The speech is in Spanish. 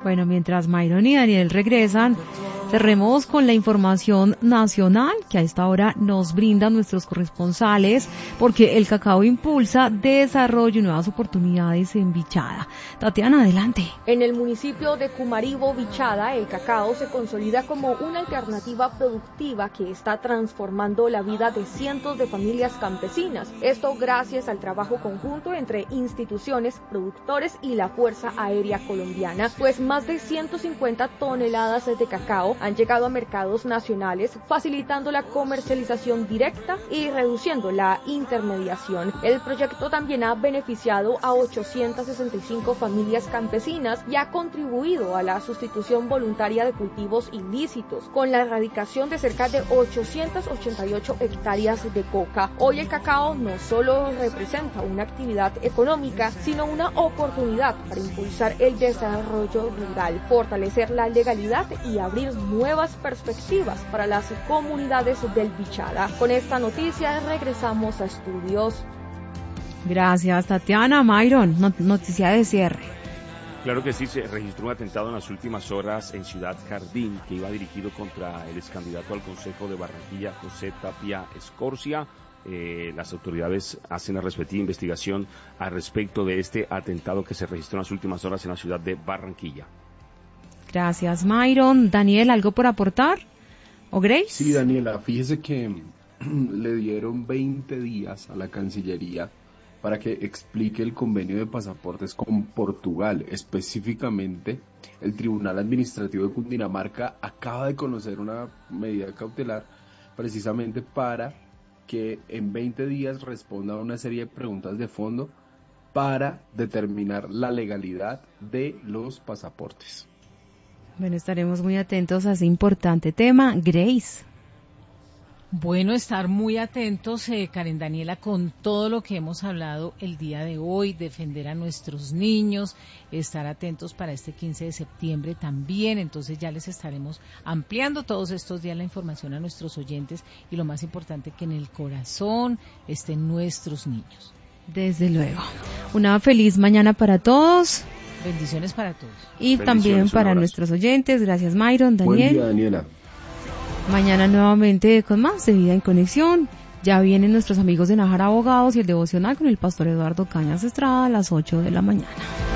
Bueno, mientras Myron y Daniel regresan, cerremos con la información nacional que a esta hora nos brindan nuestros corresponsales, porque el cacao impulsa desarrollo y nuevas oportunidades en Vichada. Tatiana, adelante. En el municipio de Cumaribo, Vichada, el cacao se consolida como una alternativa productiva que está transformando la vida de cientos de familias campesinas. Esto gracias al trabajo conjunto entre instituciones, productores y la Fuerza Aérea Colombiana, pues más de 150 toneladas de cacao han llegado a mercados nacionales, facilitando la comercialización directa y reduciendo la intermediación. El proyecto también ha beneficiado a 865 familias campesinas y ha contribuido a la sustitución voluntaria de cultivos ilícitos, con la erradicación de cerca de 888 hectáreas de coca. Hoy el cacao no solo representa una actividad económica, sino una oportunidad para impulsar el desarrollo rural, fortalecer la legalidad y abrir nuevas perspectivas para las comunidades del Vichada. Con esta noticia regresamos a estudios. Gracias, Tatiana. Myron, noticia de cierre. Claro que sí, se registró un atentado en las últimas horas en Ciudad Jardín que iba dirigido contra el excandidato al Consejo de Barranquilla, José Tapia Escorcia. Las autoridades hacen la respectiva investigación al respecto de este atentado que se registró en las últimas horas en la ciudad de Barranquilla. Gracias, Myron. Daniel, ¿algo por aportar? ¿O Grace? Sí, Daniela, fíjese que le dieron 20 días a la Cancillería para que explique el convenio de pasaportes con Portugal. Específicamente, el Tribunal Administrativo de Cundinamarca acaba de conocer una medida cautelar precisamente para que en 20 días responda a una serie de preguntas de fondo para determinar la legalidad de los pasaportes. Bueno, estaremos muy atentos a ese importante tema. Grace. Bueno, estar muy atentos, Karen Daniela, con todo lo que hemos hablado el día de hoy, defender a nuestros niños, estar atentos para este 15 de septiembre también. Entonces ya les estaremos ampliando todos estos días la información a nuestros oyentes y lo más importante, que en el corazón estén nuestros niños. Desde luego. Una feliz mañana para todos. Bendiciones para todos. Y también para nuestros oyentes. Gracias, Myron, Daniel. Buen día, Daniela. Mañana nuevamente con más de Vida en Conexión. Ya vienen nuestros amigos de Najar Abogados y el devocional con el pastor Eduardo Cañas Estrada a las 8 de la mañana.